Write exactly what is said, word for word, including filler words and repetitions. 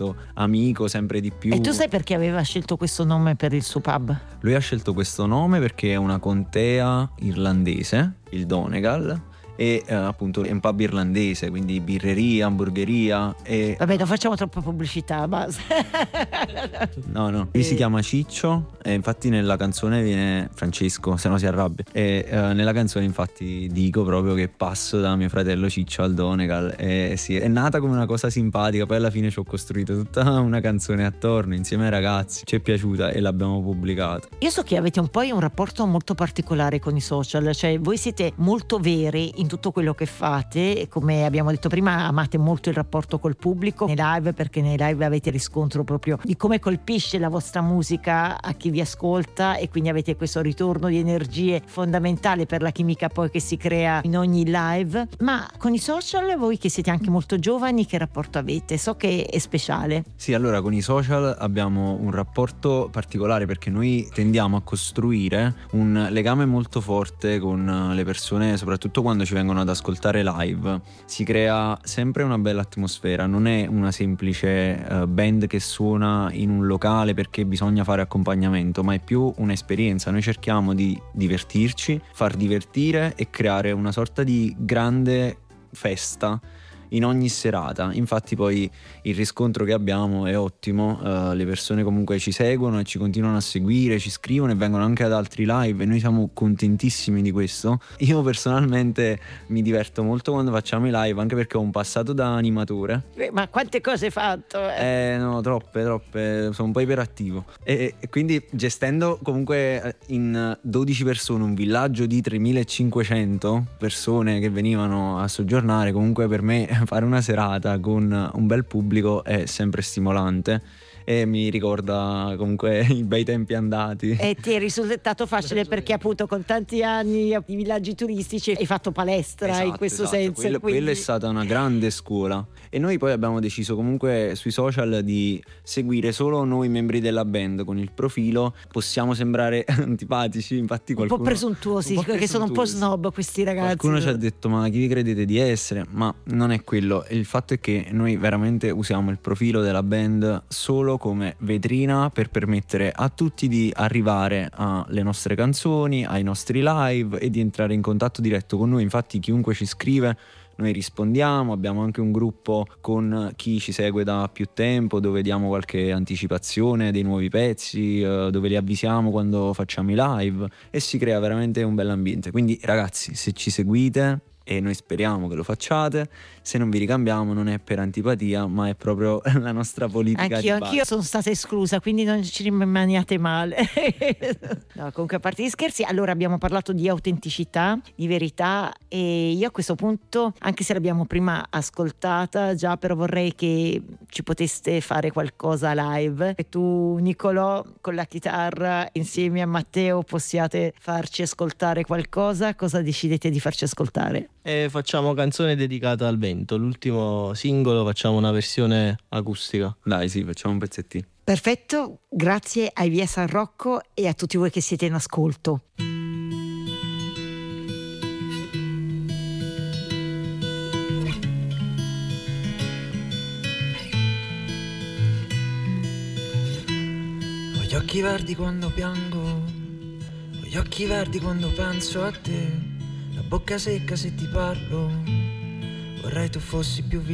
diventato amico sempre di più. E tu sai perché aveva scelto questo nome per il suo pub? Lui ha scelto questo nome perché è una contea irlandese, il Donegal, e eh, appunto è un pub irlandese, quindi birreria, hamburgeria e... Vabbè, non facciamo troppa pubblicità, basta. No, no, lui si chiama Ciccio e infatti nella canzone viene Francesco, se no si arrabbia. E eh, nella canzone infatti dico proprio che passo da mio fratello Ciccio al Donegal e sì, è nata come una cosa simpatica, poi alla fine ci ho costruito tutta una canzone attorno insieme ai ragazzi, ci è piaciuta e l'abbiamo pubblicata. Io so che avete un po' un rapporto molto particolare con i social, cioè voi siete molto veri in tutto quello che fate e, come abbiamo detto prima, amate molto il rapporto col pubblico nei live, perché nei live avete riscontro proprio di come colpisce la vostra musica a chi vi ascolta e quindi avete questo ritorno di energie fondamentale per la chimica poi che si crea in ogni live. Ma con i social, voi che siete anche molto giovani, che rapporto avete? So che è speciale. Sì, allora con i social abbiamo un rapporto particolare perché noi tendiamo a costruire un legame molto forte con le persone, soprattutto quando ci vengono ad ascoltare live. Si crea sempre una bella atmosfera, non è una semplice uh, band che suona in un locale perché bisogna fare accompagnamento, ma è più un'esperienza. Noi cerchiamo di divertirci, far divertire e creare una sorta di grande festa in ogni serata. Infatti poi il riscontro che abbiamo è ottimo, uh, le persone comunque ci seguono e ci continuano a seguire, ci scrivono e vengono anche ad altri live e noi siamo contentissimi di questo. Io personalmente mi diverto molto quando facciamo i live, anche perché ho un passato da animatore. Ma quante cose hai fatto? Eh no, troppe, troppe, sono un po' iperattivo e, e quindi gestendo comunque in dodici persone un villaggio di tremilacinquecento persone che venivano a soggiornare, comunque per me fare una serata con un bel pubblico è sempre stimolante e mi ricorda comunque i bei tempi andati. E ti è risultato facile perché appunto con tanti anni di villaggi turistici hai fatto palestra, esatto, in questo esatto. senso. Quello, quindi... quello è stata una grande scuola e noi poi abbiamo deciso comunque sui social di seguire solo noi membri della band con il profilo. Possiamo sembrare antipatici, infatti qualcuno... Un po' presuntuosi, un po' perché sono un po' snob questi ragazzi. Qualcuno ci ha detto ma chi vi credete di essere? Ma non è quello, il fatto è che noi veramente usiamo il profilo della band solo come vetrina per permettere a tutti di arrivare alle nostre canzoni, ai nostri live e di entrare in contatto diretto con noi. Infatti chiunque ci scrive noi rispondiamo, abbiamo anche un gruppo con chi ci segue da più tempo dove diamo qualche anticipazione dei nuovi pezzi, dove li avvisiamo quando facciamo i live e si crea veramente un bell'ambiente. Quindi ragazzi, se ci seguite, e noi speriamo che lo facciate, se non vi ricambiamo non è per antipatia ma è proprio la nostra politica. Anch'io, anch'io sono stata esclusa, quindi non ci rimaniate male. No, comunque a parte gli scherzi, allora abbiamo parlato di autenticità, di verità e io a questo punto, anche se l'abbiamo prima ascoltata già, però vorrei che ci poteste fare qualcosa live e tu Nicolò con la chitarra insieme a Matteo possiate farci ascoltare qualcosa. Cosa decidete di farci ascoltare? E facciamo canzone dedicata al vento, l'ultimo singolo facciamo una versione acustica. Dai, sì, facciamo un pezzettino. Perfetto, grazie ai Via San Rocco e a tutti voi che siete in ascolto. Ho gli occhi verdi quando piango, ho gli occhi verdi quando penso a te, la bocca secca se ti parlo, vorrei tu fossi più vicino.